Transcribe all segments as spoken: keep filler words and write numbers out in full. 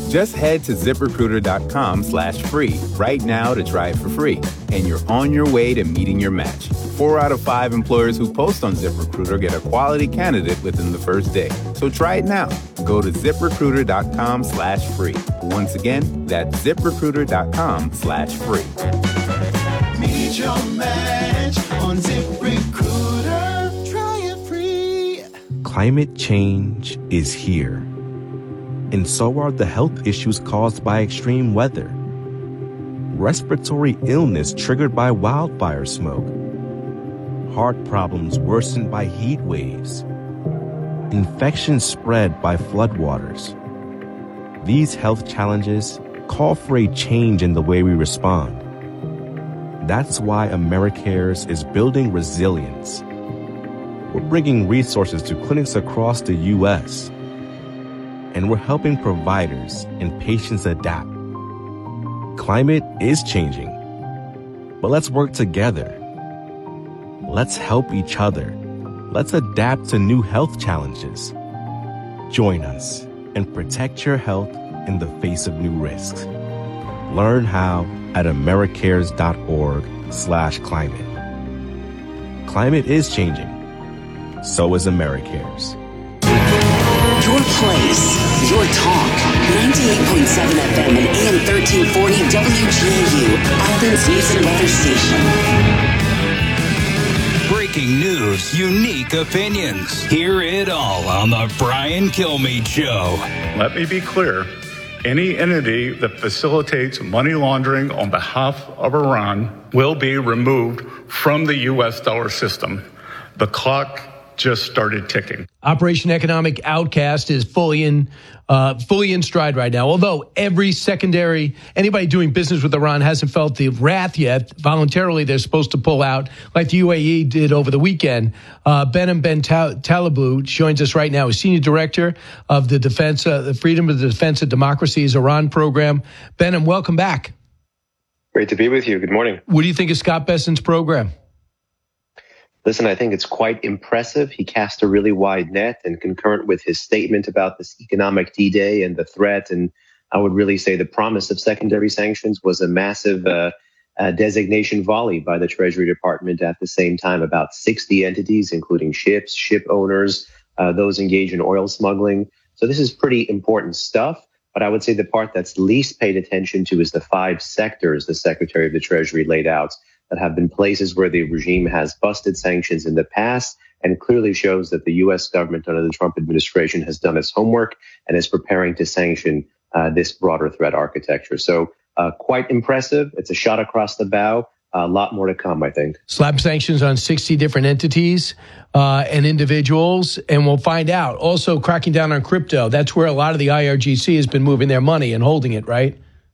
Just head to ZipRecruiter.com slash free right now to try it for free. And you're on your way to meeting your match. Four out of five employers who post on ZipRecruiter get a quality candidate within the first day. So try it now. Go to ZipRecruiter.com slash free. Once again, that's ZipRecruiter.com slash free. Meet your match on ZipRecruiter. Try it free. Climate change is here. And so are the health issues caused by extreme weather. Respiratory illness triggered by wildfire smoke. Heart problems worsened by heat waves. Infections spread by floodwaters. These health challenges call for a change in the way we respond. That's why AmeriCares is building resilience. We're bringing resources to clinics across the U S, and we're helping providers and patients adapt. Climate is changing, but let's work together. Let's help each other. Let's adapt to new health challenges. Join us and protect your health in the face of new risks. Learn how at americares.org slash climate. Climate is changing. So is AmeriCares. Your place, your talk. ninety-eight point seven F M and A M thirteen forty W G A U, Athens News and Weather Station. Breaking news, unique opinions. Hear it all on the Brian Kilmeade Show. Let me be clear. Any entity that facilitates money laundering on behalf of Iran will be removed from the U S dollar system. The clock just started ticking. Operation Economic Outcast is fully in uh, fully in stride right now. Although every secondary, anybody doing business with Iran hasn't felt the wrath yet. Voluntarily, they're supposed to pull out, like the U A E did over the weekend. Uh, Behnam Ben Talebou joins us right now, as Senior Director of the Defense, uh, the Freedom of the Defense of Democracy's Iran program. Behnam, welcome back. Great to be with you. Good morning. What do you think of Scott Bessent's program? Listen, I think it's quite impressive. He cast a really wide net, and concurrent with his statement about this economic D-Day and the threat, and I would really say the promise of secondary sanctions, was a massive uh, uh, designation volley by the Treasury Department at the same time. About sixty entities, including ships, ship owners, uh, those engaged in oil smuggling. So this is pretty important stuff. But I would say the part that's least paid attention to is the five sectors the Secretary of the Treasury laid out that have been places where the regime has busted sanctions in the past, and clearly shows that the U S government under the Trump administration has done its homework and is preparing to sanction uh, this broader threat architecture. So uh, quite impressive. It's a shot across the bow. A lot more to come, I think. Slap sanctions on sixty different entities uh, and individuals, and we'll find out. Also cracking down on crypto. That's where a lot of the I R G C has been moving their money and holding it, right?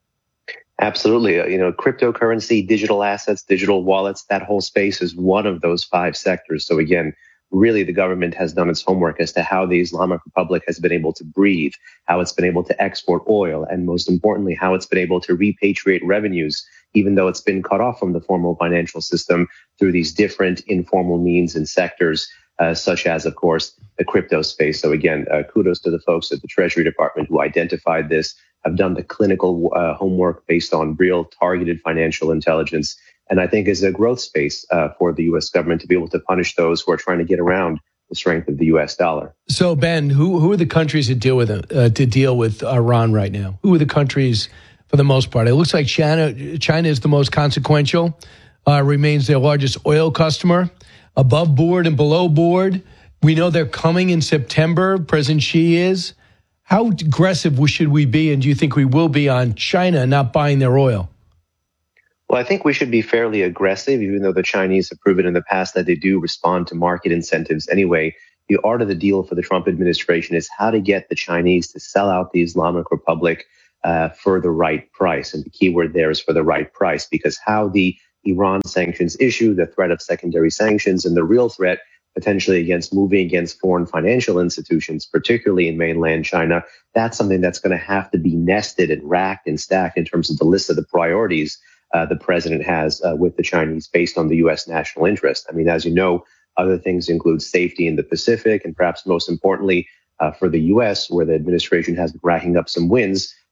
Absolutely. You know, cryptocurrency, digital assets, digital wallets, that whole space is one of those five sectors. So again, really the government has done its homework as to how the Islamic Republic has been able to breathe, how it's been able to export oil, and most importantly, how it's been able to repatriate revenues, even though it's been cut off from the formal financial system through these different informal means and sectors, uh, such as, of course, the crypto space. So again, uh, kudos to the folks at the Treasury Department who identified this, have done the clinical uh, homework based on real targeted financial intelligence, and I think is a growth space uh, for the U S government to be able to punish those who are trying to get around the strength of the U S dollar. So, Ben, who who are the countries that deal with uh, to deal with Iran right now? Who are the countries for the most part? It looks like China. China is the most consequential. Uh, remains their largest oil customer. Above board and below board, we know they're coming in September. President Xi is. How aggressive should we be, and do you think we will be on China not buying their oil? Well, I think we should be fairly aggressive, even though the Chinese have proven in the past that they do respond to market incentives anyway. The art of the deal for the Trump administration is how to get the Chinese to sell out the Islamic Republic uh, for the right price. And the key word there is for the right price, because how the Iran sanctions issue, the threat of secondary sanctions, and the real threat potentially against moving against foreign financial institutions, particularly in mainland China, that's something that's going to have to be nested and racked and stacked in terms of the list of the priorities uh, the president has uh, with the Chinese based on the U S national interest. I mean, as you know, other things include safety in the Pacific, and perhaps most importantly uh, for the U S, where the administration has been racking up some wins,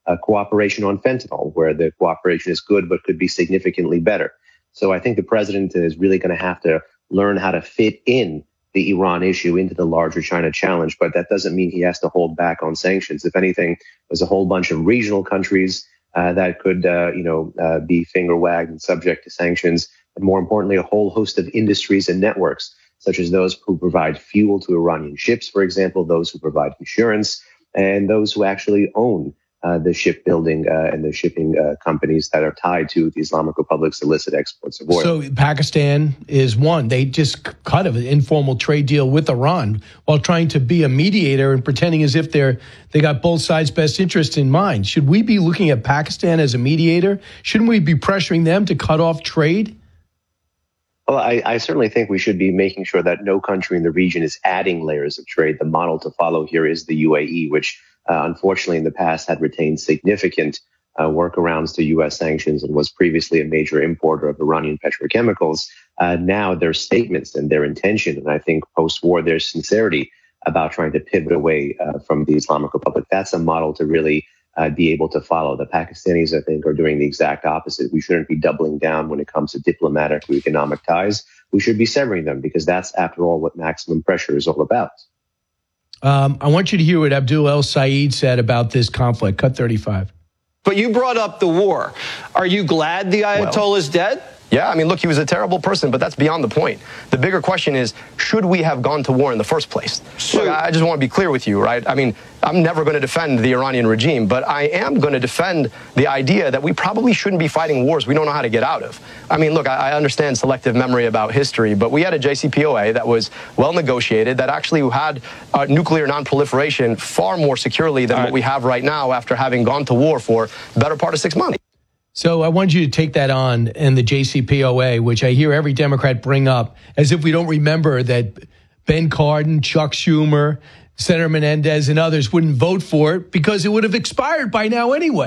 uh, cooperation on fentanyl, where the cooperation is good but could be significantly better. So I think the president is really going to have to learn how to fit in the Iran issue into the larger China challenge, but that doesn't mean he has to hold back on sanctions. If anything, there's a whole bunch of regional countries uh, that could, uh, you know, uh, be finger wagged and subject to sanctions, and more importantly, a whole host of industries and networks, such as those who provide fuel to Iranian ships, for example, those who provide insurance, and those who actually own Uh, the shipbuilding uh, and the shipping uh, companies that are tied to the Islamic Republic's illicit exports of oil. So Pakistan is one. They just cut an informal trade deal with Iran while trying to be a mediator and pretending as if they're they got both sides' best interests in mind. Should we be looking at Pakistan as a mediator? Shouldn't we be pressuring them to cut off trade? Well, I, I certainly think we should be making sure that no country in the region is adding layers of trade. The model to follow here is the U A E, which Uh, unfortunately, in the past, had retained significant uh, workarounds to U S sanctions and was previously a major importer of Iranian petrochemicals. Uh, now their statements and their intention, and I think post-war their sincerity about trying to pivot away uh, from the Islamic Republic, that's a model to really uh, be able to follow. The Pakistanis, I think, are doing the exact opposite. We shouldn't be doubling down when it comes to diplomatic or economic ties. We should be severing them, because that's, after all, what maximum pressure is all about. Um, I want you to hear what Abdul El Sayed said about this conflict. Cut thirty-five. But you brought up the war. Are you glad the Ayatollah is dead? Yeah, I mean, look, he was a terrible person, but that's beyond the point. The bigger question is, should we have gone to war in the first place? So, look, I just want to be clear with you, right? I mean, I'm never going to defend the Iranian regime, but I am going to defend the idea that we probably shouldn't be fighting wars we don't know how to get out of. I mean, look, I, I understand selective memory about history, but we had a J C P O A that was well negotiated, that actually had uh, nuclear non-proliferation far more securely than right. what we have right now after having gone to war for the better part of six months. So I want you to take that on in the J C P O A, which I hear every Democrat bring up, as if we don't remember that Ben Cardin, Chuck Schumer, Senator Menendez, and others wouldn't vote for it because it would have expired by now anyway.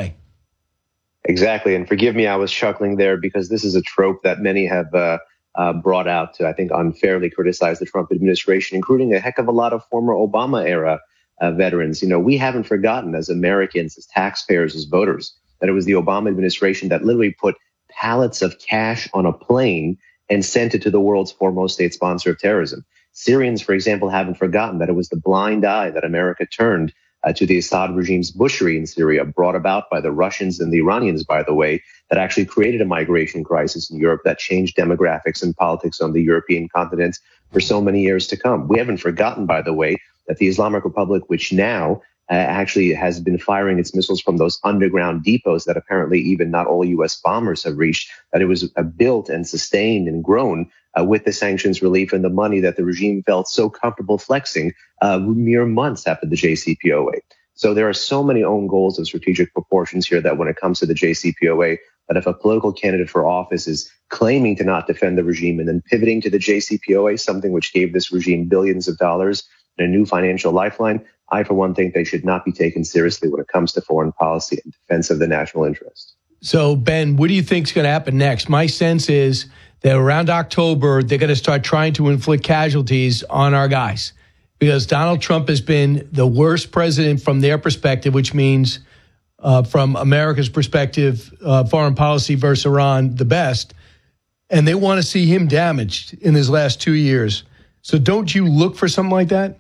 Exactly. And forgive me, I was chuckling there because this is a trope that many have uh, uh, brought out to, I think, unfairly criticize the Trump administration, including a heck of a lot of former Obama-era uh, veterans. You know, we haven't forgotten as Americans, as taxpayers, as voters, that it was the Obama administration that literally put pallets of cash on a plane and sent it to the world's foremost state sponsor of terrorism. Syrians, for example, haven't forgotten that it was the blind eye that America turned uh, to the Assad regime's butchery in Syria, brought about by the Russians and the Iranians, by the way, that actually created a migration crisis in Europe that changed demographics and politics on the European continent for so many years to come. We haven't forgotten, by the way, that the Islamic Republic, which now Uh, actually has been firing its missiles from those underground depots that apparently even not all U S bombers have reached, that it was uh, built and sustained and grown uh, with the sanctions relief and the money that the regime felt so comfortable flexing uh, mere months after the J C P O A. So there are so many own goals of strategic proportions here that when it comes to the J C P O A, that if a political candidate for office is claiming to not defend the regime and then pivoting to the J C P O A, something which gave this regime billions of dollars and a new financial lifeline, I, for one, think they should not be taken seriously when it comes to foreign policy and defense of the national interest. So, Ben, what do you think is going to happen next? My sense is that around October, they're going to start trying to inflict casualties on our guys, because Donald Trump has been the worst president from their perspective, which means uh, from America's perspective, uh, foreign policy versus Iran, the best. And they want to see him damaged in his last two years. So don't you look for something like that?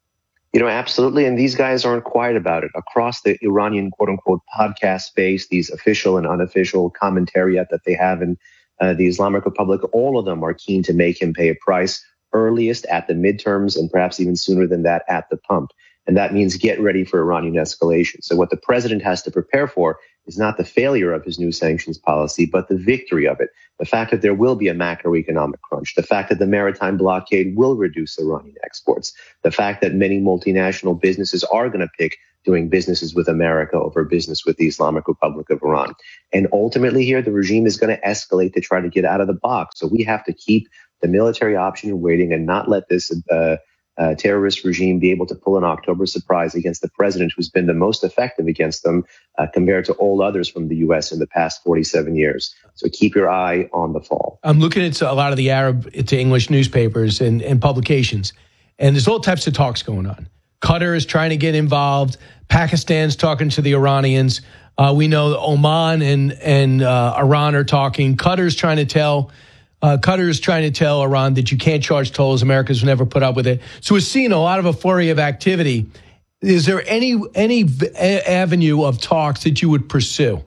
You know, absolutely. And these guys aren't quiet about it. Across the Iranian, quote unquote, podcast space, these official and unofficial commentariat that they have in uh, the Islamic Republic, all of them are keen to make him pay a price earliest at the midterms and perhaps even sooner than that at the pump. And that means get ready for Iranian escalation. So what the president has to prepare for is not the failure of his new sanctions policy, but the victory of it. The fact that there will be a macroeconomic crunch, the fact that the maritime blockade will reduce Iranian exports, the fact that many multinational businesses are going to pick doing businesses with America over business with the Islamic Republic of Iran. And ultimately here, the regime is going to escalate to try to get out of the box. So we have to keep the military option waiting and not let this uh, Uh, terrorist regime be able to pull an October surprise against the president, who's been the most effective against them uh, compared to all others from the U S in the past forty-seven years. So keep your eye on the fall. I'm looking at a lot of the Arab to English newspapers and, and publications, and there's all types of talks going on. Qatar is trying to get involved. Pakistan's talking to the Iranians. Uh, we know that Oman and and uh, Iran are talking. Qatar's trying to tell uh, Qatar's trying to tell Iran that you can't charge tolls. America's never put up with it. So we're seeing a lot of a flurry of activity. Is there any any avenue of talks that you would pursue?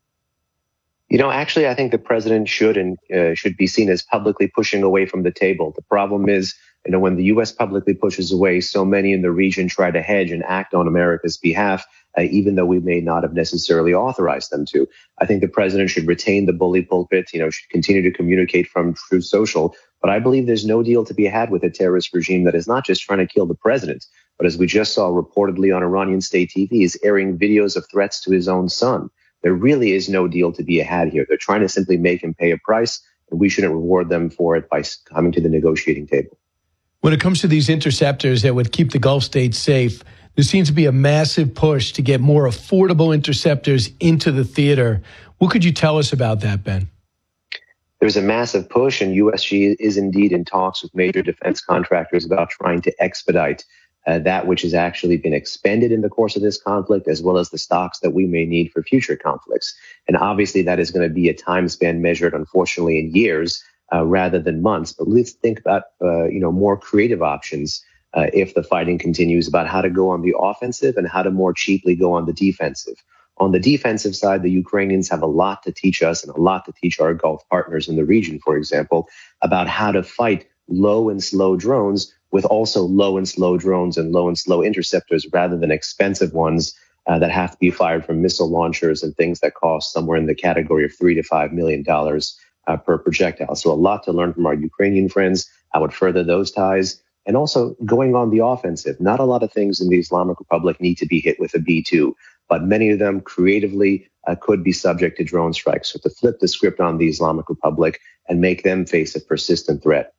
You know, actually, I think the president should and uh, should be seen as publicly pushing away from the table. The problem is, you know, when the U S publicly pushes away, so many in the region try to hedge and act on America's behalf, uh, even though we may not have necessarily authorized them to. I think the president should retain the bully pulpit, you know, should continue to communicate from Truth Social. But I believe there's no deal to be had with a terrorist regime that is not just trying to kill the president, but as we just saw reportedly on Iranian state T V, is airing videos of threats to his own son. There really is no deal to be had here. They're trying to simply make him pay a price, and we shouldn't reward them for it by coming to the negotiating table. When it comes to these interceptors that would keep the Gulf states safe, there seems to be a massive push to get more affordable interceptors into the theater. What could you tell us about that, Ben? There's a massive push, and U S G is indeed in talks with major defense contractors about trying to expedite Uh, that which has actually been expended in the course of this conflict, as well as the stocks that we may need for future conflicts. And obviously that is going to be a time span measured, unfortunately, in years uh, rather than months. But let's think about, uh, you know, more creative options uh, if the fighting continues, about how to go on the offensive and how to more cheaply go on the defensive. On the defensive side, the Ukrainians have a lot to teach us and a lot to teach our Gulf partners in the region, for example, about how to fight low and slow drones with also low and slow drones and low and slow interceptors rather than expensive ones uh, that have to be fired from missile launchers and things that cost somewhere in the category of three to five million dollars uh, per projectile. So a lot to learn from our Ukrainian friends. I would further those ties. And also going on the offensive. Not a lot of things in the Islamic Republic need to be hit with a B two, but many of them creatively uh, could be subject to drone strikes. So to flip the script on the Islamic Republic and make them face a persistent threat.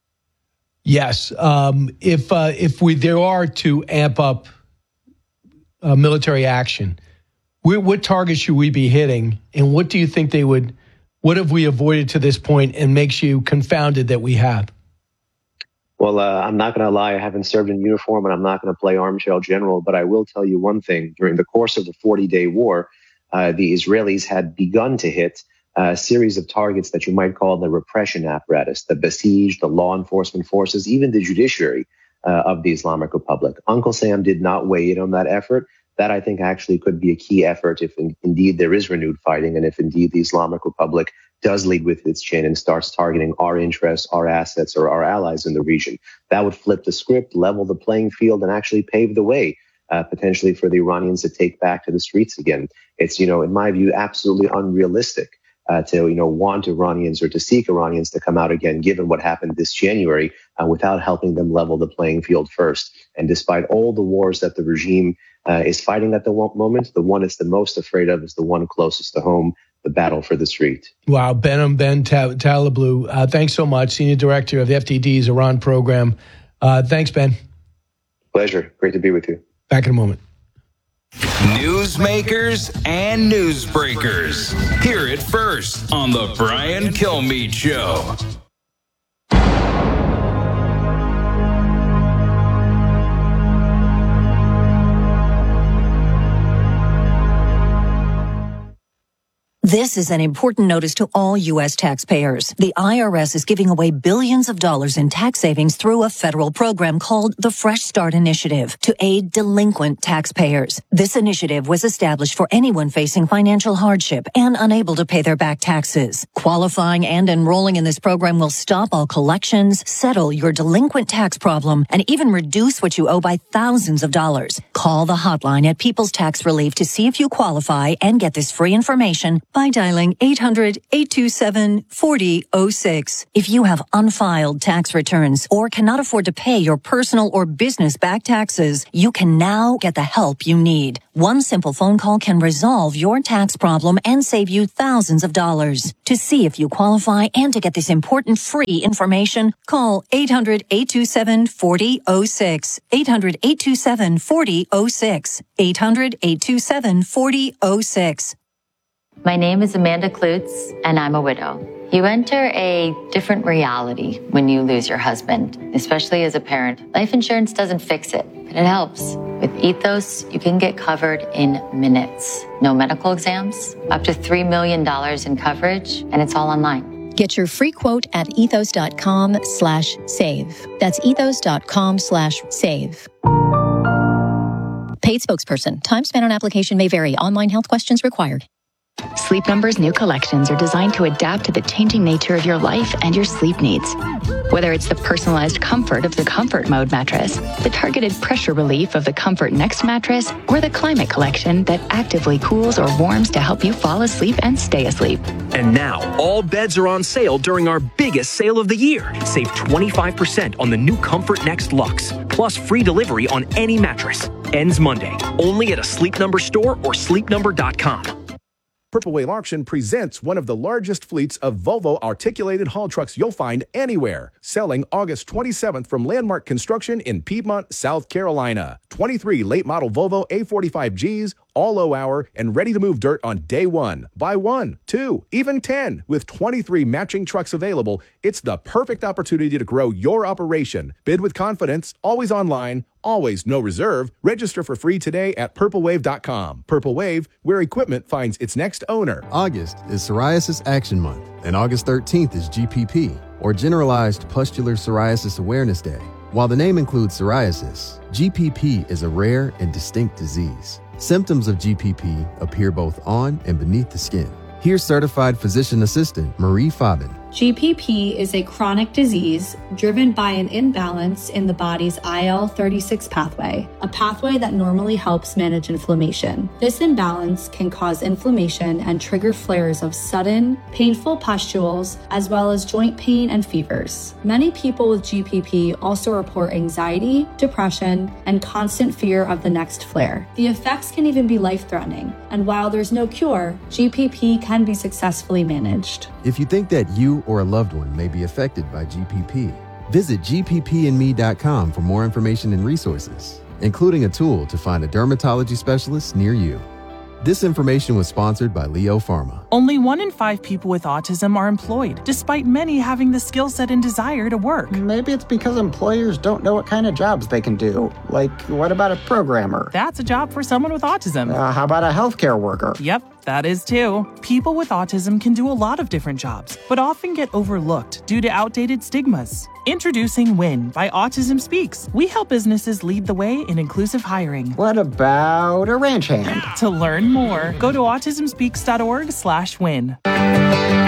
Yes, um, if uh, if we there are to amp up uh, military action, we, what targets should we be hitting, and what do you think they would? What have we avoided to this point, and makes you confounded that we have? Well, uh, I'm not going to lie. I haven't served in uniform, and I'm not going to play armchair general. But I will tell you one thing: during the course of the forty-day war, uh, the Israelis had begun to hit a series of targets that you might call the repression apparatus, the besieged, the law enforcement forces, even the judiciary uh, of the Islamic Republic. Uncle Sam did not weigh in on that effort. That, I think, actually could be a key effort if in, indeed there is renewed fighting, and if indeed the Islamic Republic does lead with its chin and starts targeting our interests, our assets, or our allies in the region. That would flip the script, level the playing field, and actually pave the way uh, potentially for the Iranians to take back to the streets again. It's, you know, in my view, absolutely unrealistic Uh, to, you know, want Iranians or to seek Iranians to come out again, given what happened this January, uh, without helping them level the playing field first. And despite all the wars that the regime uh, is fighting at the moment, the one it's the most afraid of is the one closest to home, the battle for the street. Wow, Ben Ben Taleblu, uh, thanks so much, Senior Director of the F D D's Iran program. Uh, thanks, Ben. Pleasure. Great to be with you. Back in a moment. Newsmakers and newsbreakers. Hear it first on the Brian Kilmeade Show. This is an important notice to all U S taxpayers. The I R S is giving away billions of dollars in tax savings through a federal program called the Fresh Start Initiative to aid delinquent taxpayers. This initiative was established for anyone facing financial hardship and unable to pay their back taxes. Qualifying and enrolling in this program will stop all collections, settle your delinquent tax problem, and even reduce what you owe by thousands of dollars. Call the hotline at People's Tax Relief to see if you qualify and get this free information by dialing eight hundred, eight two seven, four zero zero six. If you have unfiled tax returns or cannot afford to pay your personal or business back taxes, you can now get the help you need. One simple phone call can resolve your tax problem and save you thousands of dollars. To see if you qualify and to get this important free information, call eight hundred, eight two seven, four zero zero six. eight hundred, eight two seven, four zero zero six. eight hundred, eight two seven, four zero zero six. My name is Amanda Klutz, and I'm a widow. You enter a different reality when you lose your husband, especially as a parent. Life insurance doesn't fix it, but it helps. With Ethos, you can get covered in minutes. No medical exams, up to three million dollars in coverage, and it's all online. Get your free quote at ethos.com slash save. That's ethos.com slash save. Paid spokesperson. Time spent on application may vary. Online health questions required. Sleep Number's new collections are designed to adapt to the changing nature of your life and your sleep needs. Whether it's the personalized comfort of the Comfort Mode mattress, the targeted pressure relief of the Comfort Next mattress, or the Climate Collection that actively cools or warms to help you fall asleep and stay asleep. And now, all beds are on sale during our biggest sale of the year. Save twenty-five percent on the new Comfort Next Luxe, plus free delivery on any mattress. Ends Monday, only at a Sleep Number store or sleep number dot com. Purple Wave Auction presents one of the largest fleets of Volvo articulated haul trucks you'll find anywhere. Selling August twenty-seventh from Landmark Construction in Piedmont, South Carolina. twenty-three late model Volvo A forty-five Gs, all low hour and ready to move dirt on day one. Buy one, two, even ten. With twenty-three matching trucks available, it's the perfect opportunity to grow your operation. Bid with confidence, always online, always no reserve. Register for free today at purple wave dot com. Purple Wave, where equipment finds its next owner. August is Psoriasis Action Month, and August thirteenth is G P P, or Generalized Pustular Psoriasis Awareness Day. While the name includes psoriasis, G P P is a rare and distinct disease. Symptoms of G P P appear both on and beneath the skin. Here's certified physician assistant Marie Fabin. G P P is a chronic disease driven by an imbalance in the body's I L thirty-six pathway, a pathway that normally helps manage inflammation. This imbalance can cause inflammation and trigger flares of sudden, painful pustules, as well as joint pain and fevers. Many people with G P P also report anxiety, depression, and constant fear of the next flare. The effects can even be life-threatening, and while there's no cure, G P P can be successfully managed. If you think that you or a loved one may be affected by G P P, visit G P P and me dot com for more information and resources, including a tool to find a dermatology specialist near you. This information was sponsored by Leo Pharma. Only one in five people with autism are employed, despite many having the skill set and desire to work. Maybe it's because employers don't know what kind of jobs they can do. Like, what about a programmer? That's a job for someone with autism. Uh, how about a healthcare worker? Yep, that is too. People with autism can do a lot of different jobs, but often get overlooked due to outdated stigmas. Introducing WIN by Autism Speaks. We help businesses lead the way in inclusive hiring. What about a ranch hand? To learn more, go to autism speaks dot org slash win.